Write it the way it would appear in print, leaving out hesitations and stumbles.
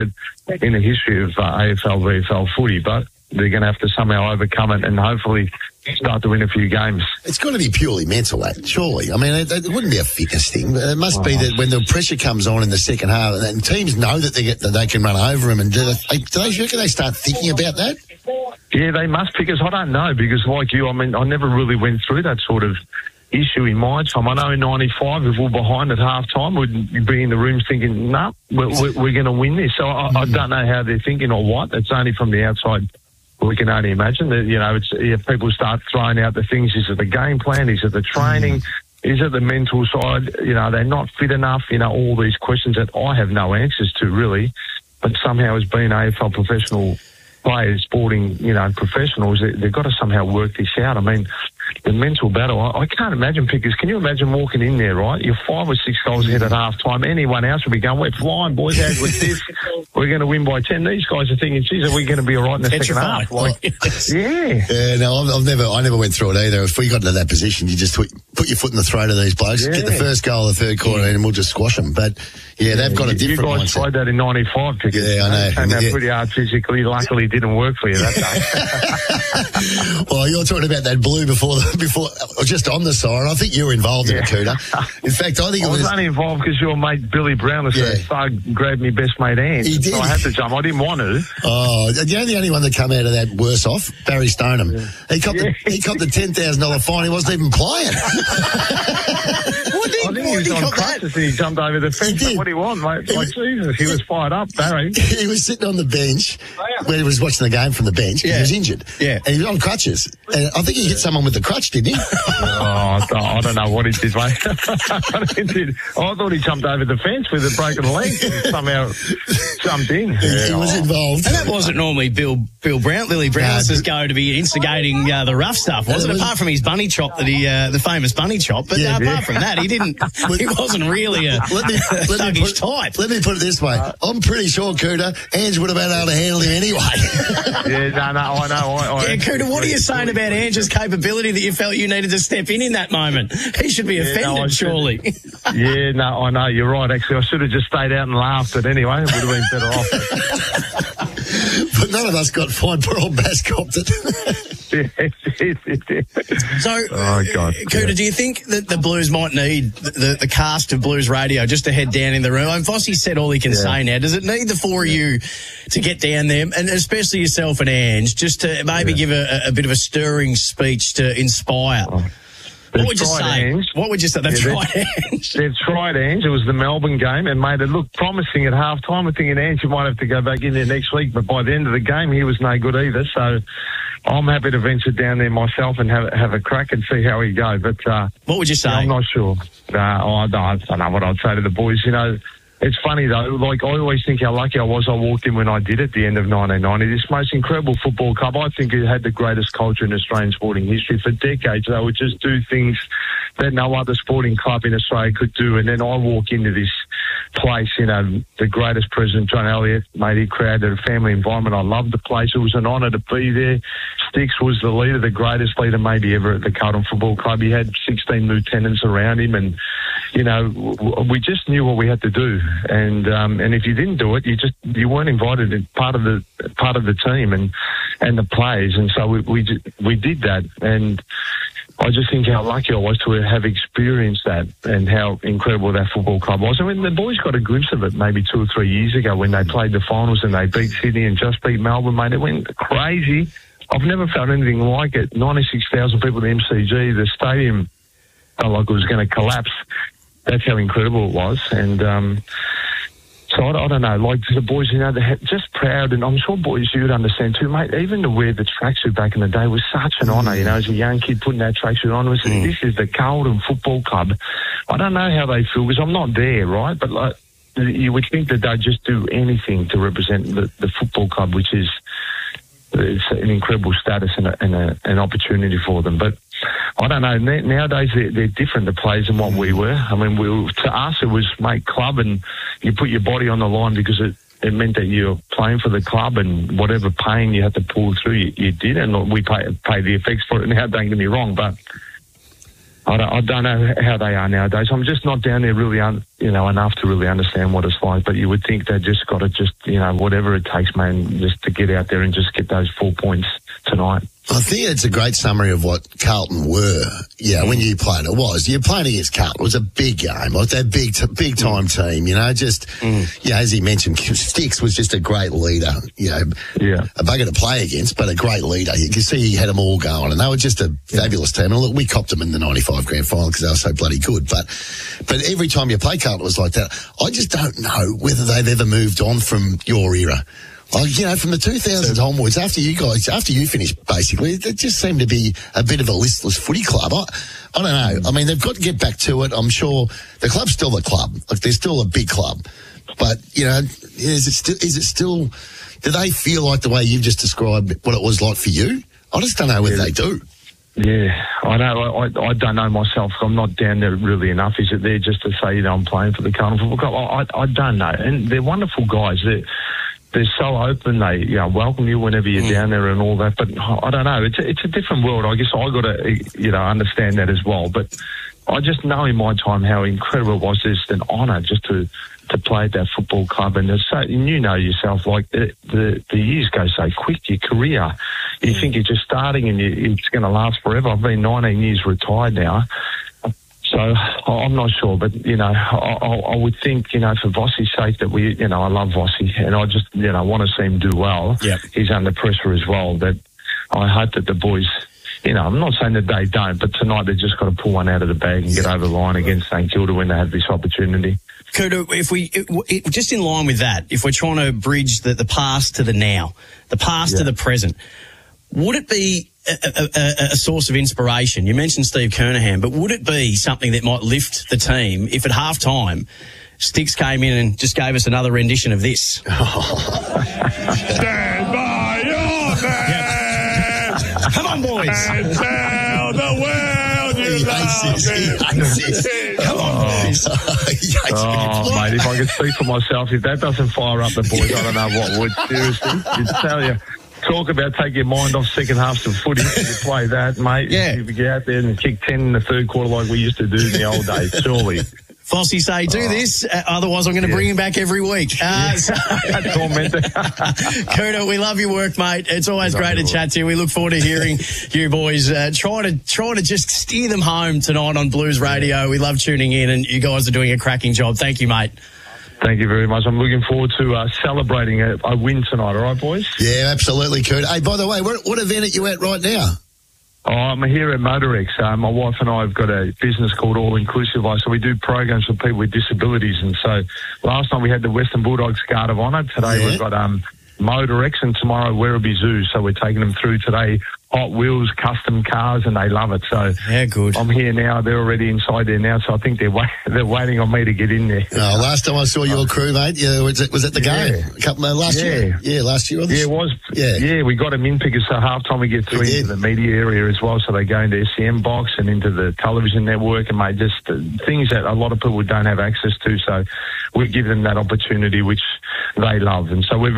in the history of AFL, VFL footy, but they're going to have to somehow overcome it and hopefully start to win a few games. It's got to be purely mental, that, surely. I mean, it wouldn't be a fitness thing. It must be that when the pressure comes on in the second half and teams know that they can run over them, and do they reckon they start thinking about that? Yeah, they must, because I don't know, because like you, I mean, I never really went through that sort of issue in my time. I know in 95, if we were behind at half-time, we'd be in the room thinking, no, we're going to win this. So I don't know how they're thinking or what. It's only from the outside. We can only imagine that, you know, people start throwing out the things. Is it the game plan? Is it the training? Is it the mental side? You know, they're not fit enough. You know, all these questions that I have no answers to, really. But somehow, as being AFL professional players, sporting, you know, professionals, they've got to somehow work this out. I mean, the mental battle, I can't imagine, Pickers. Can you imagine walking in there, right? You're 5 or 6 goals ahead at half-time. Anyone else would be going, we're flying, boys, how's with this? We're going to win by 10. These guys are thinking, geez, are we going to be all right in the second half? Like, yeah. No, I never went through it either. If we got into that position, you just put your foot in the throat of these blokes, get the first goal of the third quarter, and we'll just squash them. But, yeah, they've got a different mindset. You guys tried that in 95, Pickers. Yeah, I know. Came out pretty hard physically. Luckily, it didn't work for you that day. Well, you're talking about that blue before just on the siren. I think you were involved in it, Cooter. In fact, I think I was only involved because your mate Billy Brown, the thug, grabbed me best mate Ange. He did. So I had to jump. I didn't want to. Oh, you're the only one that come out of that worse off, Barry Stoneham. Yeah. He copped the $10,000 fine. He wasn't even playing. I think he was on crutches and he jumped over the fence. What do you want, mate? Like, Jesus, he was fired up, Barry. He was sitting on the bench when he was watching the game from the bench. Yeah. He was injured. Yeah. And he was on crutches. And I think he hit someone with the crutch, didn't he? I don't know what he did, mate. I thought he jumped over the fence with a broken leg and somehow jumped in. He was involved. And that wasn't normally Bill Brown, Lily Brown's go to be instigating the rough stuff, was it? Apart from his bunny chop the famous bunny chop. But apart from that, he wasn't really a thuggish type. Let me put it this way. I'm pretty sure, Cooter, Ange would have been able to handle him anyway. I know. Cooter, what are you saying about Ange's capability that you felt you needed to step in that moment? He should be offended, surely. I know. You're right, actually. I should have just stayed out and laughed, but anyway, it would have been better off. But none of us got fined. Poor old Bass copped it. So, Cooter, do you think that the Blues might need the cast of Blues Radio just to head down in the room? I mean, Vossi said all he can say now. Does it need the four of you to get down there, and especially yourself and Ange, just to maybe give a bit of a stirring speech to inspire? What would you say? What would you say? They've tried Ange. They've tried Ange. It was the Melbourne game and made it look promising at half-time. I'm thinking Ange might have to go back in there next week, but by the end of the game, he was no good either. So I'm happy to venture down there myself and have a crack and see how he go. But what would you say? I'm not sure. I don't know what I'd say to the boys. You know, it's funny though. Like, I always think how lucky I was. I walked in when I did at the end of 1990. This most incredible football club. I think it had the greatest culture in Australian sporting history for decades. They would just do things that no other sporting club in Australia could do. And then I walk into this place, you know, the greatest president, John Elliott, mate, he created a family environment. I loved the place. It was an honour to be there. Sticks was the leader, the greatest leader maybe ever at the Carlton Football Club. He had 16 lieutenants around him, and you know, we just knew what we had to do. And if you didn't do it, you weren't invited in part of the team and the players. And so we did that. And I just think how lucky I was to have experienced that and how incredible that football club was. I mean, the boys got a glimpse of it maybe 2 or 3 years ago when they played the finals and they beat Sydney and just beat Melbourne, mate. It went crazy. I've never felt anything like it. 96,000 people at the MCG. The stadium felt like it was going to collapse. That's how incredible it was. And so I don't know, like the boys, you know, they're just proud, and I'm sure boys, you would understand too, mate, even to wear the tracksuit back in the day was such an honour, you know, as a young kid putting that tracksuit on. This is the Carlton Football Club. I don't know how they feel because I'm not there, right? But like, you would think that they'd just do anything to represent the football club, which is it's an incredible status and an opportunity for them. But I don't know. Nowadays they're different, the players, than what we were. I mean, to us it was make club, and you put your body on the line because it meant that you're playing for the club, and whatever pain you had to pull through, you did, and we pay the effects for it now. Don't get me wrong, but I don't know how they are nowadays. I'm just not down there really, enough to really understand what it's like. But you would think they just got to whatever it takes, man, just to get out there and just get those 4 points tonight. I think it's a great summary of what Carlton were. Yeah, when you played, you're playing against Carlton. It was a big game, like that big time team. As he mentioned, Sticks was just a great leader. A bugger to play against, but a great leader. You can see he had them all going, and they were just a fabulous team. And look, we copped them in the '95 grand final because they were so bloody good. But every time you play Carlton, it was like that. I just don't know whether they've ever moved on from your era. From the 2000s onwards, after you finished, basically, it just seemed to be a bit of a listless footy club. I don't know. I mean, they've got to get back to it. I'm sure the club's still the club. Like, they're still a big club. But, is it still, do they feel like the way you've just described what it was like for you? I just don't know whether they do. Yeah, I know. I don't know myself. I'm not down there really enough. Is it there just to say, I'm playing for the Carlton Football Club? I don't know. And they're wonderful guys. They're so open. They welcome you whenever you're down there and all that. But I don't know. It's a different world. I guess I got to understand that as well. But I just know in my time how incredible it was. Just an honour just to play at that football club. And you know yourself, like the years go so quick. Your career, you think you're just starting and it's going to last forever. I've been 19 years retired now. So I'm not sure, but, I would think, for Vossi's sake that I love Vossi and I just, want to see him do well. Yep. He's under pressure as well. That I hope that the boys, I'm not saying that they don't, but tonight they've just got to pull one out of the bag and get over the line against St Kilda when they have this opportunity. Kudu, just in line with that, if we're trying to bridge the past to the now, the past to the present, would it be a source of inspiration? You mentioned Steve Kernahan, but would it be something that might lift the team if at half-time Sticks came in and just gave us another rendition of this? Stand by your man! Come on, boys! And tell the world you love it! Come on, boys! Mate, if I could speak for myself, if that doesn't fire up the boys, I don't know what would. Seriously, I tell you. Talk about take your mind off second halves of footy. If you play that, mate. Yeah. If you get out there and kick 10 in the third quarter like we used to do in the old days, surely. Fossey say, do this, otherwise I'm going to bring him back every week. Kudu, we love your work, mate. It's always great to chat to you. We look forward to hearing you boys try to just steer them home tonight on Blues Radio. We love tuning in, and you guys are doing a cracking job. Thank you, mate. Thank you very much. I'm looking forward to celebrating a win tonight. All right, boys? Yeah, absolutely, Kurt. Hey, by the way, what event are you at right now? Oh, I'm here at Motorex. My wife and I have got a business called All Inclusive Life, so we do programs for people with disabilities. And so last night we had the Western Bulldogs Guard of Honour. Today we've got Motorex, and tomorrow Werribee Zoo. So we're taking them through today. Hot Wheels, custom cars, and they love it. So yeah, good. I'm here now. They're already inside there now, so I think they're waiting on me to get in there. Last time I saw your crew, mate, was at the game last year. Yeah, last year. Yeah, it was. Yeah, we got them in because half time we get through into the media area as well, so they go into SCM box and into the television network, and mate, just things that a lot of people don't have access to. So we give them that opportunity, which they love, and so we're